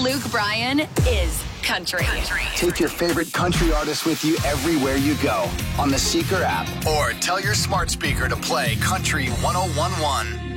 Luke Bryan is country. Take your favorite country artist with you everywhere you go on the Seeker app or tell your smart speaker to play Country 101.1.